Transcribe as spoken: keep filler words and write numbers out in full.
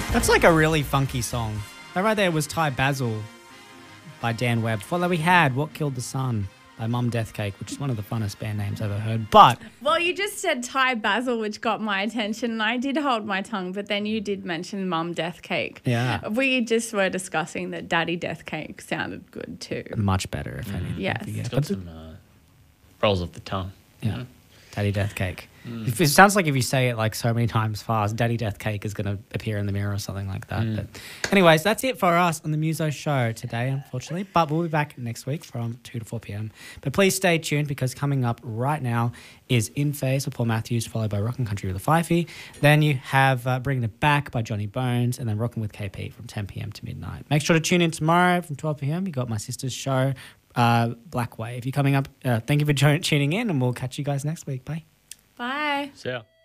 That's like a really funky song. That right there was Ty Basil by Dan Webb. Before that we had What Killed the Sun by Mum Death Cake, which is one of the funnest band names I've ever heard. But Well, you just said Ty Basil, which got my attention, and I did hold my tongue, but then you did mention Mum Death Cake. Yeah. We just were discussing that Daddy Death Cake sounded good too. much better, if anything. Yes. Yeah, It's but got some uh, rolls off the tongue. yeah. Daddy Death Cake. If it sounds like if you say it like so many times fast, Daddy Death Cake is going to appear in the mirror or something like that. Mm. But anyways, that's it for us on the Muso Show today, unfortunately. But we'll be back next week from two to four p.m. But please stay tuned because coming up right now is In Phase with Paul Matthews, followed by Rockin' Country with a Fifey. Then you have uh, Bringing It Back by Johnny Bones, and then Rockin' with K P from ten p.m. to midnight. Make sure to tune in tomorrow from twelve p.m. You got my sister's show, uh, Black Wave. You're coming up. Uh, thank you for jo- tuning in, and we'll catch you guys next week. Bye. Bye. So.